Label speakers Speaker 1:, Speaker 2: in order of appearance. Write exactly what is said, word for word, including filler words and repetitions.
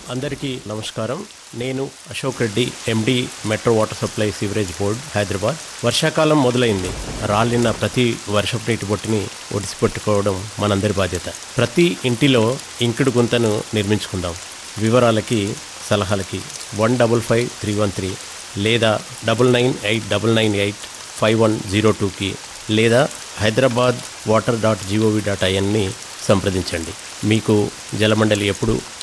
Speaker 1: అందరికీ నమస్కారం. నేను అశోక్ రెడ్డి, ఎండి, metro water supply sewerage board, Hyderabad. వర్షాకాలం మొదలైంది. రాలిన ప్రతి వర్షపు నీటి బొట్టుని ఒడిసిపెట్టుకోవడం మనందరి బాధ్యత. ప్రతి ఇంటిలో ఇంకుడు గుంతను నిర్మించుకుందాం. వివరాలకి సలహాలకి one double five three one three లేదా double nine eight double nine eight five one zero టూకి లేదా Hyderabad water dot GOV dot ఐఎన్ని సంప్రదించండి. మీకు జలమండలి ఎప్పుడు